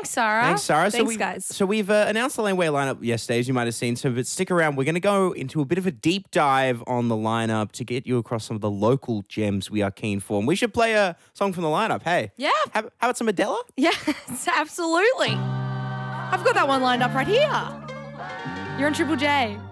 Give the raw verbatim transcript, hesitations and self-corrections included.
Thanks, Sarah. Thanks, Sarah. So Thanks, we, guys. So we've uh, announced the Laneway lineup yesterday, as you might have seen. So but stick around. We're going to go into a bit of a deep dive on the lineup to get you across some of the local gems we are keen for. And we should play a song from the lineup. Hey. Yeah. How, how about some Adela? Yes, absolutely. I've got that one lined up right here. You're on Triple J.